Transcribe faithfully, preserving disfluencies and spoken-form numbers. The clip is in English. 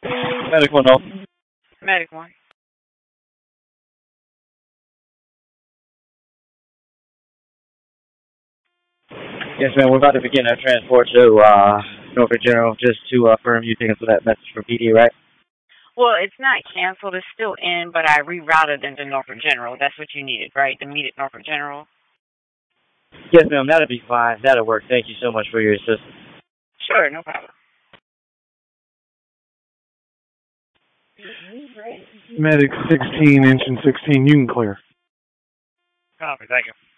Medic one, oh. Medic one. Yes, ma'am. We're about to begin our transport to uh, Norfolk General. Just to affirm, you taking for that message from P D, right? Well, it's not canceled. It's still in, but I rerouted into Norfolk General. That's what you needed, right? To meet at Norfolk General. Yes, ma'am. That'll be fine. That'll work. Thank you so much for your assistance. Sure, no problem. Medic sixteen, engine sixteen, you can clear. Copy, thank you.